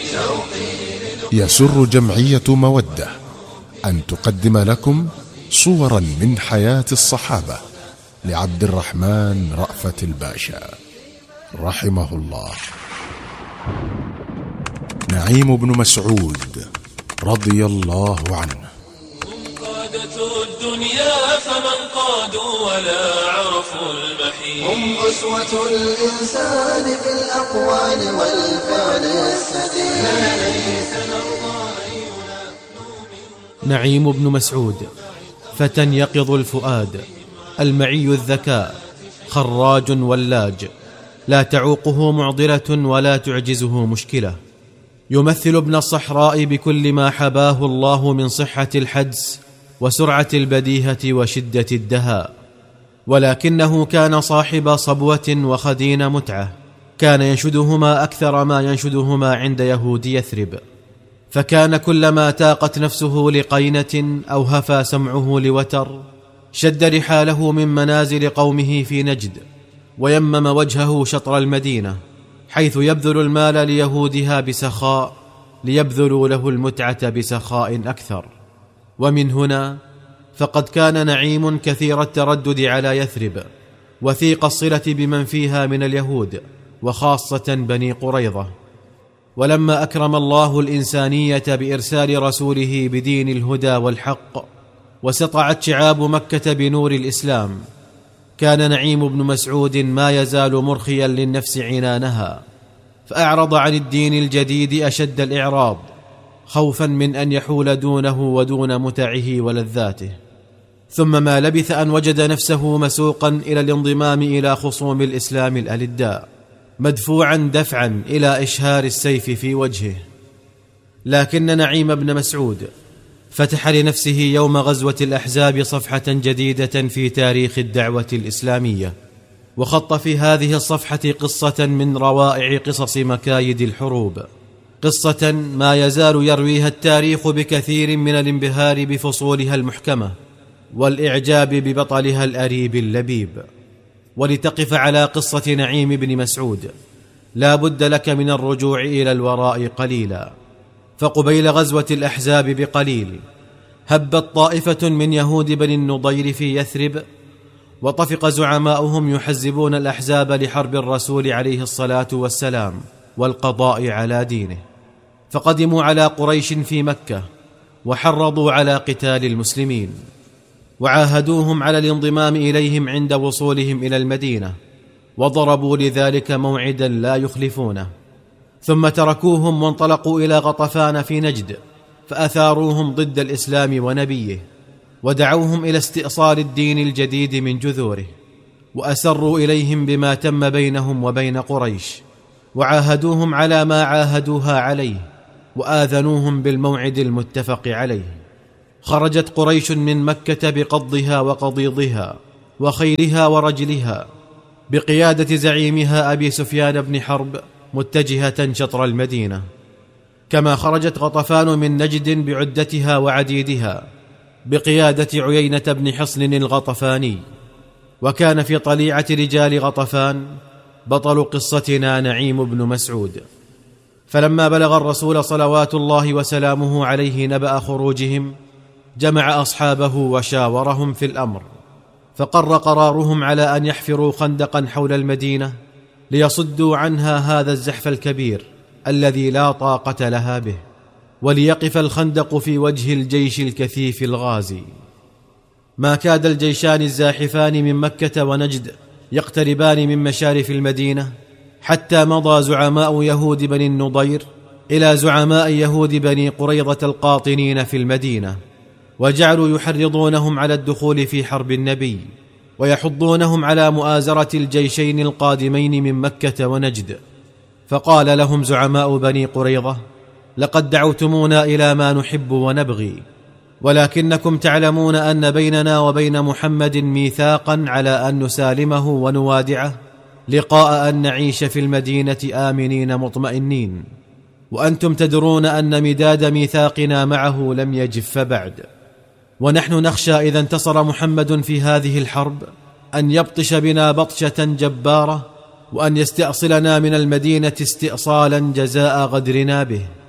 يسر جمعية مودة أن تقدم لكم صورا من حياة الصحابة لعبد الرحمن رأفت الباشا رحمه الله. نعيم بن مسعود رضي الله عنه: هم قادة الدنيا فمن قادوا ولا عرفوا المحيط، هم أسوة الإنسان في الأقوال والفعل السديد. نعيم بن مسعود فتى يقظ الفؤاد، المعي الذكاء، خراج ولاج، لا تعوقه معضلة ولا تعجزه مشكلة، يمثل ابن الصحراء بكل ما حباه الله من صحة الحدس وسرعة البديهة وشدة الدهاء، ولكنه كان صاحب صبوة وخدين متعة، كان ينشدهما أكثر ما ينشدهما عند يهود يثرب، فكان كلما تاقت نفسه لقينة أو هفى سمعه لوتر شد رحاله من منازل قومه في نجد، ويمم وجهه شطر المدينة، حيث يبذل المال ليهودها بسخاء ليبذلوا له المتعة بسخاء أكثر. ومن هنا فقد كان نعيم كثير التردد على يثرب، وثيق الصلة بمن فيها من اليهود، وخاصة بني قريظة. ولما أكرم الله الإنسانية بإرسال رسوله بدين الهدى والحق، وسطعت شعاب مكة بنور الإسلام، كان نعيم بن مسعود ما يزال مرخيا للنفس عنانها، فأعرض عن الدين الجديد أشد الإعراض، خوفا من أن يحول دونه ودون متعه ولذاته. ثم ما لبث أن وجد نفسه مسوقا إلى الانضمام إلى خصوم الإسلام الألداء، مدفوعا دفعا إلى إشهار السيف في وجهه. لكن نعيم بن مسعود فتح لنفسه يوم غزوة الأحزاب صفحة جديدة في تاريخ الدعوة الإسلامية، وخط في هذه الصفحة قصة من روائع قصص مكايد الحروب، قصة ما يزال يرويها التاريخ بكثير من الانبهار بفصولها المحكمة والإعجاب ببطلها الأريب اللبيب. ولتقف على قصة نعيم بن مسعود لا بد لك من الرجوع إلى الوراء قليلا، فقبيل غزوة الأحزاب بقليل هبت طائفة من يهود بني النضير في يثرب، وطفق زعماؤهم يحزبون الأحزاب لحرب الرسول عليه الصلاة والسلام والقضاء على دينه، فقدموا على قريش في مكة وحرضوا على قتال المسلمين، وعاهدوهم على الانضمام إليهم عند وصولهم إلى المدينة، وضربوا لذلك موعدا لا يخلفونه. ثم تركوهم وانطلقوا إلى غطفان في نجد، فأثاروهم ضد الإسلام ونبيه، ودعوهم إلى استئصال الدين الجديد من جذوره، وأسروا إليهم بما تم بينهم وبين قريش، وعاهدوهم على ما عاهدوها عليه، وآذنوهم بالموعد المتفق عليه. خرجت قريش من مكة بقضها وقضيضها وخيلها ورجلها، بقيادة زعيمها أبي سفيان بن حرب، متجهة شطر المدينة، كما خرجت غطفان من نجد بعدتها وعديدها بقيادة عيينة بن حصن الغطفاني. وكان في طليعة رجال غطفان بطل قصتنا نعيم بن مسعود. فلما بلغ الرسول صلوات الله وسلامه عليه نبأ خروجهم، جمع أصحابه وشاورهم في الأمر، فقر قرارهم على أن يحفروا خندقا حول المدينة ليصدوا عنها هذا الزحف الكبير الذي لا طاقة لها به، وليقف الخندق في وجه الجيش الكثيف الغازي. ما كاد الجيشان الزاحفان من مكة ونجد يقتربان من مشارف المدينة، حتى مضى زعماء يهود بني النضير إلى زعماء يهود بني قريظة القاطنين في المدينة، وجعلوا يحرضونهم على الدخول في حرب النبي، ويحضونهم على مؤازرة الجيشين القادمين من مكة ونجد. فقال لهم زعماء بني قريظة: لقد دعوتمونا إلى ما نحب ونبغي، ولكنكم تعلمون أن بيننا وبين محمد ميثاقا على أن نسالمه ونوادعه، لقاء أن نعيش في المدينة آمنين مطمئنين، وأنتم تدرون أن مداد ميثاقنا معه لم يجف بعد، ونحن نخشى إذا انتصر محمد في هذه الحرب أن يبطش بنا بطشة جبارة، وأن يستأصلنا من المدينة استئصالا جزاء غدرنا به.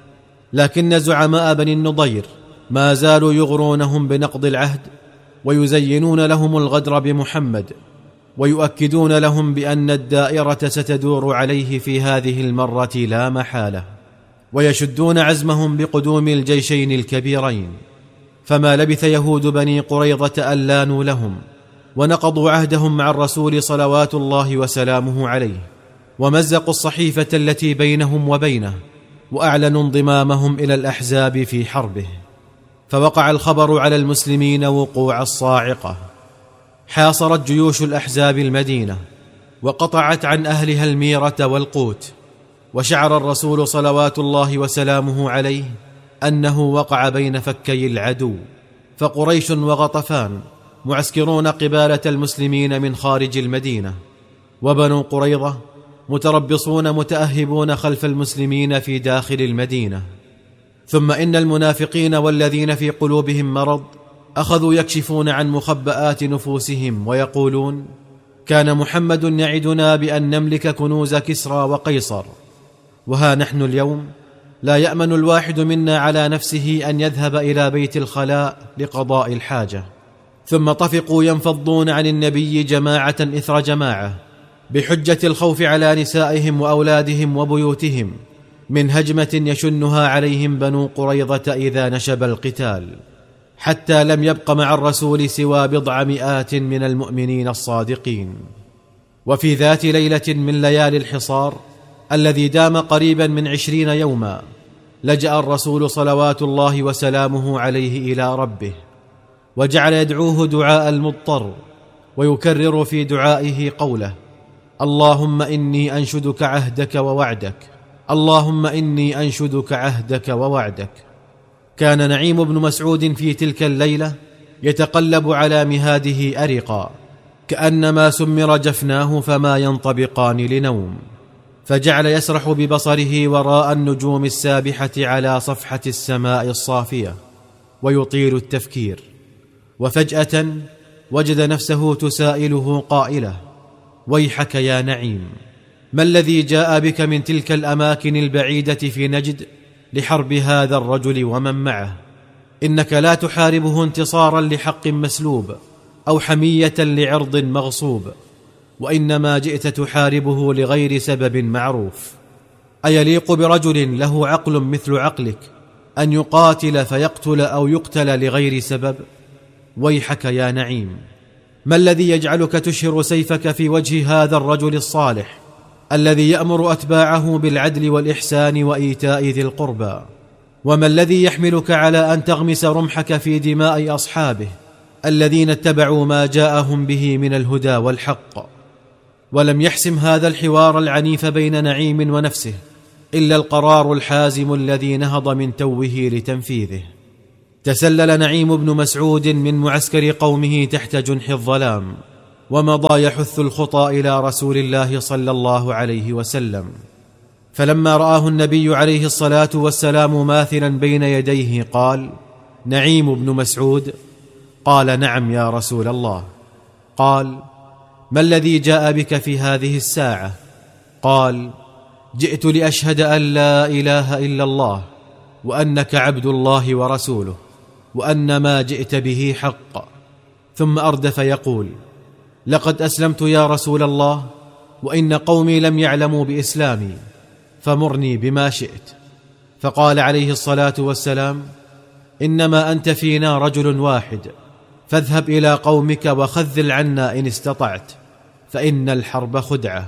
لكن زعماء بني النضير ما زالوا يغرونهم بنقض العهد، ويزينون لهم الغدر بمحمد، ويؤكدون لهم بأن الدائرة ستدور عليه في هذه المرة لا محالة، ويشدون عزمهم بقدوم الجيشين الكبيرين. فما لبث يهود بني قريظة أن لانوا لهم، ونقضوا عهدهم مع الرسول صلوات الله وسلامه عليه، ومزقوا الصحيفة التي بينهم وبينه، وأعلنوا انضمامهم إلى الأحزاب في حربه. فوقع الخبر على المسلمين وقوع الصاعقة. حاصرت جيوش الأحزاب المدينة، وقطعت عن أهلها الميرة والقوت، وشعر الرسول صلوات الله وسلامه عليه أنه وقع بين فكي العدو. فقريش وغطفان معسكرون قبالة المسلمين من خارج المدينة، وبنو قريظة متربصون متأهبون خلف المسلمين في داخل المدينة. ثم إن المنافقين والذين في قلوبهم مرض أخذوا يكشفون عن مخبآت نفوسهم ويقولون: كان محمد يعدنا بأن نملك كنوز كسرى وقيصر، وها نحن اليوم لا يأمن الواحد منا على نفسه أن يذهب إلى بيت الخلاء لقضاء الحاجة. ثم طفقوا ينفضون عن النبي جماعة إثر جماعة، بحجة الخوف على نسائهم وأولادهم وبيوتهم من هجمة يشنها عليهم بنو قريظة إذا نشب القتال، حتى لم يبق مع الرسول سوى بضع مئات من المؤمنين الصادقين. وفي ذات ليلة من ليالي الحصار الذي دام قريبا من 20 يوما، لجأ الرسول صلوات الله وسلامه عليه إلى ربه، وجعل يدعوه دعاء المضطر، ويكرر في دعائه قوله: اللهم إني أنشدك عهدك ووعدك، اللهم إني أنشدك عهدك ووعدك. كان نعيم بن مسعود في تلك الليلة يتقلب على مهاده أرقا، كأنما سمر جفناه فما ينطبقان لنوم، فجعل يسرح ببصره وراء النجوم السابحة على صفحة السماء الصافية، ويطيل التفكير. وفجأة وجد نفسه تسائله قائلة: ويحك يا نعيم، ما الذي جاء بك من تلك الأماكن البعيدة في نجد لحرب هذا الرجل ومن معه؟ إنك لا تحاربه انتصارا لحق مسلوب أو حمية لعرض مغصوب، وإنما جئت تحاربه لغير سبب معروف. أيليق برجل له عقل مثل عقلك أن يقاتل فيقتل أو يقتل لغير سبب؟ ويحك يا نعيم، ما الذي يجعلك تشهر سيفك في وجه هذا الرجل الصالح الذي يأمر أتباعه بالعدل والإحسان وإيتاء ذي القربى؟ وما الذي يحملك على أن تغمس رمحك في دماء أصحابه الذين اتبعوا ما جاءهم به من الهدى والحق؟ ولم يحسم هذا الحوار العنيف بين نعيم ونفسه إلا القرار الحازم الذي نهض من توه لتنفيذه. تسلل نعيم بن مسعود من معسكر قومه تحت جنح الظلام، ومضى يحث الخطى إلى رسول الله صلى الله عليه وسلم. فلما رآه النبي عليه الصلاة والسلام ماثلا بين يديه قال: نعيم بن مسعود؟ قال: نعم يا رسول الله. قال: ما الذي جاء بك في هذه الساعة؟ قال: جئت لأشهد أن لا إله إلا الله، وأنك عبد الله ورسوله، وأن ما جئت به حق. ثم أردف يقول: لقد أسلمت يا رسول الله، وإن قومي لم يعلموا بإسلامي، فمرني بما شئت. فقال عليه الصلاة والسلام: إنما أنت فينا رجل واحد، فاذهب إلى قومك وخذل عنا إن استطعت، فإن الحرب خدعة.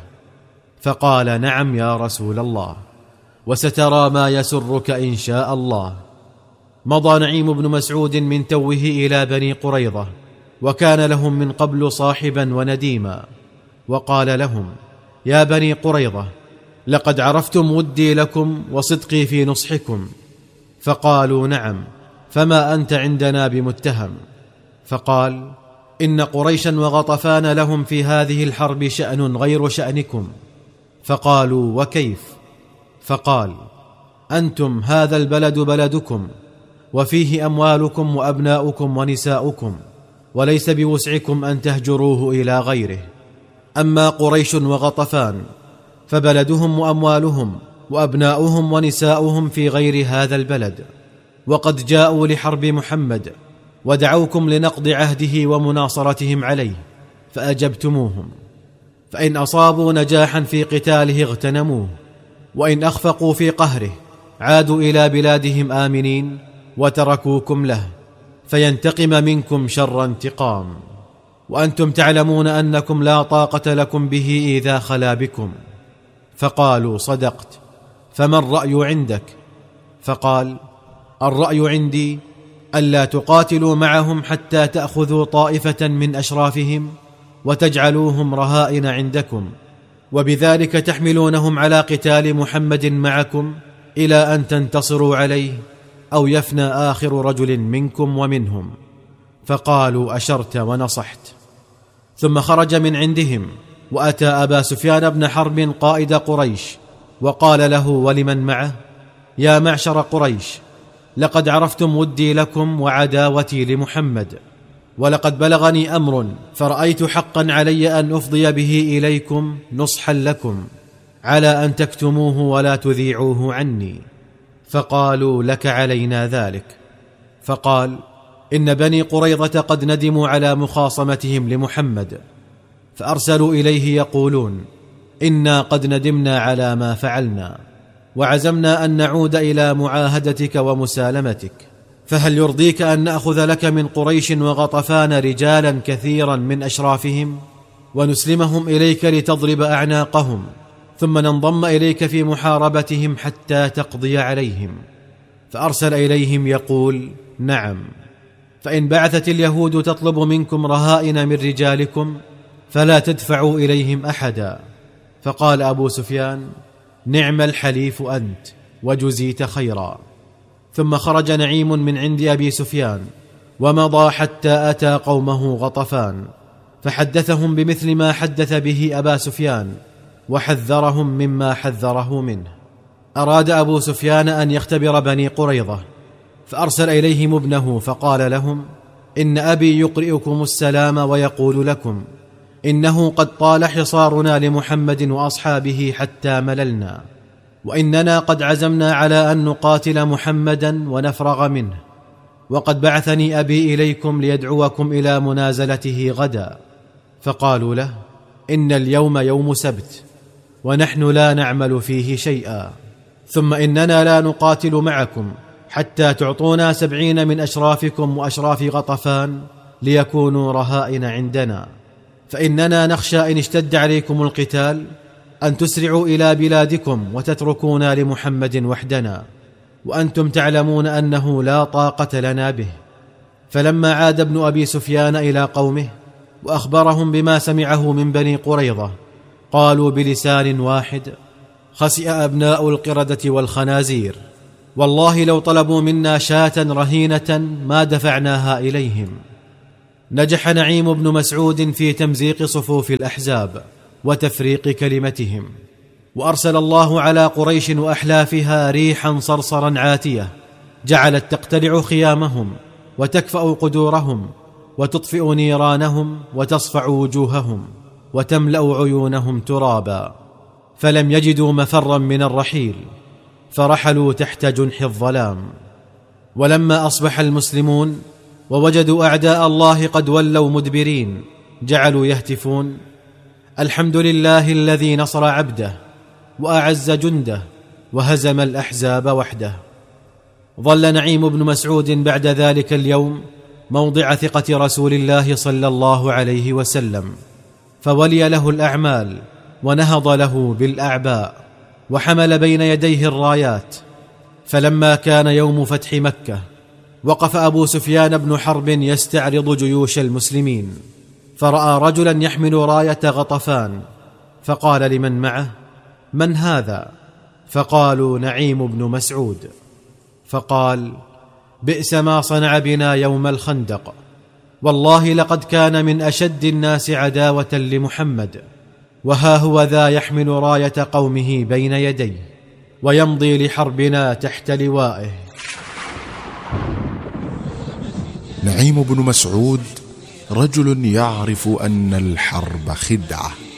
فقال: نعم يا رسول الله، وسترى ما يسرك إن شاء الله. مضى نعيم بن مسعود من توه إلى بني قريظة، وكان لهم من قبل صاحبا ونديما، وقال لهم: يا بني قريظة، لقد عرفتم ودي لكم وصدقي في نصحكم. فقالوا: نعم، فما أنت عندنا بمتهم. فقال: إن قريشا وغطفان لهم في هذه الحرب شأن غير شأنكم. فقالوا: وكيف؟ فقال: أنتم هذا البلد بلدكم، وفيه أموالكم وأبناؤكم ونساؤكم، وليس بوسعكم أن تهجروه إلى غيره. أما قريش وغطفان فبلدهم وأموالهم وأبناؤهم ونساؤهم في غير هذا البلد، وقد جاءوا لحرب محمد ودعوكم لنقض عهده ومناصرتهم عليه فأجبتموهم، فإن أصابوا نجاحا في قتاله اغتنموه، وإن أخفقوا في قهره عادوا إلى بلادهم آمنين وتركوكم له فينتقم منكم شر انتقام، وأنتم تعلمون أنكم لا طاقة لكم به إذا خلا بكم. فقالوا صدقت، فما الرأي عندك؟ فقال الرأي عندي ألا تقاتلوا معهم حتى تأخذوا طائفة من أشرافهم وتجعلوهم رهائن عندكم، وبذلك تحملونهم على قتال محمد معكم إلى أن تنتصروا عليه أو يفنى آخر رجل منكم ومنهم. فقالوا أشرت ونصحت. ثم خرج من عندهم وأتى أبا سفيان بن حرب قائد قريش وقال له ولمن معه: يا معشر قريش، لقد عرفتم ودي لكم وعداوتي لمحمد، ولقد بلغني أمر فرأيت حقا علي أن أفضي به إليكم نصحا لكم، على أن تكتموه ولا تذيعوه عني. فقالوا لك علينا ذلك. فقال: إن بني قريظة قد ندموا على مخاصمتهم لمحمد، فأرسلوا إليه يقولون: إنا قد ندمنا على ما فعلنا، وعزمنا أن نعود إلى معاهدتك ومسالمتك، فهل يرضيك أن نأخذ لك من قريش وغطفان رجالا كثيرا من أشرافهم ونسلمهم إليك لتضرب أعناقهم، ثم ننضم إليك في محاربتهم حتى تقضي عليهم؟ فأرسل إليهم يقول: نعم، فإن بعثت اليهود تطلب منكم رهائن من رجالكم فلا تدفعوا إليهم أحدا. فقال أبو سفيان: نعم الحليف أنت، وجزيت خيرا. ثم خرج نعيم من عند أبي سفيان ومضى حتى أتى قومه غطفان، فحدثهم بمثل ما حدث به أبا سفيان، وحذرهم مما حذره منه. أراد أبو سفيان أن يختبر بني قريظة، فأرسل إليهم ابنه فقال لهم: إن أبي يقرئكم السلام ويقول لكم إنه قد طال حصارنا لمحمد وأصحابه حتى مللنا، وإننا قد عزمنا على أن نقاتل محمدا ونفرغ منه، وقد بعثني أبي إليكم ليدعوكم إلى منازلته غدا. فقالوا له: إن اليوم يوم سبت ونحن لا نعمل فيه شيئا، ثم إننا لا نقاتل معكم حتى تعطونا 70 من أشرافكم وأشراف غطفان ليكونوا رهائن عندنا، فإننا نخشى إن اشتد عليكم القتال أن تسرعوا إلى بلادكم وتتركونا لمحمد وحدنا، وأنتم تعلمون أنه لا طاقة لنا به. فلما عاد ابن أبي سفيان إلى قومه وأخبرهم بما سمعه من بني قريظة، قالوا بلسان واحد: خسئ أبناء القردة والخنازير، والله لو طلبوا منا شاة رهينة ما دفعناها إليهم. نجح نعيم بن مسعود في تمزيق صفوف الأحزاب وتفريق كلمتهم، وأرسل الله على قريش وأحلافها ريحا صرصرا عاتية جعلت تقتلع خيامهم وتكفأ قدورهم وتطفئ نيرانهم وتصفع وجوههم وتملأ عيونهم ترابا، فلم يجدوا مفرا من الرحيل، فرحلوا تحت جنح الظلام. ولما أصبح المسلمون ووجدوا أعداء الله قد ولوا مدبرين، جعلوا يهتفون: الحمد لله الذي نصر عبده وأعز جنده وهزم الأحزاب وحده. ظل نعيم بن مسعود بعد ذلك اليوم موضع ثقة رسول الله صلى الله عليه وسلم، فولي له الأعمال ونهض له بالأعباء وحمل بين يديه الرايات. فلما كان يوم فتح مكة وقف أبو سفيان بن حرب يستعرض جيوش المسلمين، فرأى رجلا يحمل راية غطفان، فقال لمن معه: من هذا؟ فقالوا: نعيم بن مسعود. فقال: بئس ما صنع بنا يوم الخندق، والله لقد كان من أشد الناس عداوة لمحمد، وها هو ذا يحمل راية قومه بين يديه ويمضي لحربنا تحت لوائه. نعيم بن مسعود رجل يعرف أن الحرب خدعة،